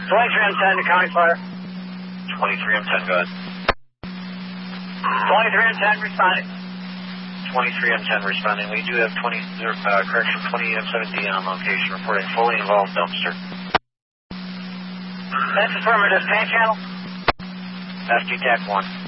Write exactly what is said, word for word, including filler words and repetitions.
twenty-three M ten to County Fire. twenty-three M ten, go ahead. twenty-three M ten responding. twenty-three M ten responding. We do have twenty, uh, correction, twenty M seven D on location reporting fully involved dumpster. That's affirmative. Paint channel. S T TAC one.